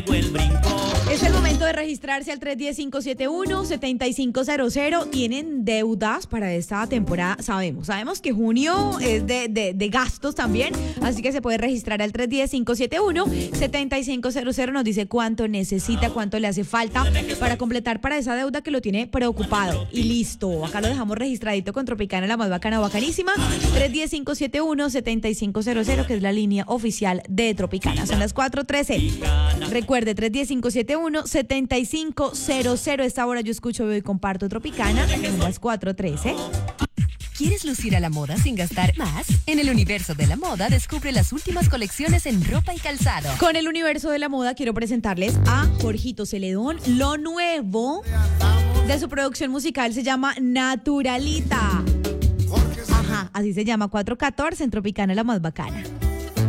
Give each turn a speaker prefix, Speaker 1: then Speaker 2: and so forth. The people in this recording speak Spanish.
Speaker 1: Es el momento de registrarse al 310-571-7500. Tienen deudas para esta temporada. Sabemos que junio es de gastos también, así que se puede registrar al 310-571-7500. Nos dice cuánto necesita, cuánto le hace falta para completar para esa deuda que lo tiene preocupado. Y listo, acá lo dejamos registradito con Tropicana, la más bacana, bacanísima. 310-571-7500, que es la línea oficial de Tropicana. Son las 4:13. Recuerde, 310-571-7500. Esta hora yo escucho, veo y comparto Tropicana. Son las 4:13.
Speaker 2: ¿Quieres lucir a la moda sin gastar más? En el universo de la moda descubre las últimas colecciones en ropa y calzado.
Speaker 1: Con el universo de la moda quiero presentarles a Jorgito Celedón. Lo nuevo de su producción musical se llama Naturalita. Ajá, así se llama, 4:14 en Tropicana, la más bacana.